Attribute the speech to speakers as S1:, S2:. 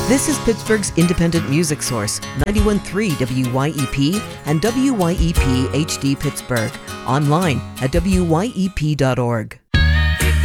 S1: This is Pittsburgh's independent music source, 91.3 WYEP and WYEP HD Pittsburgh. Online at wyep.org.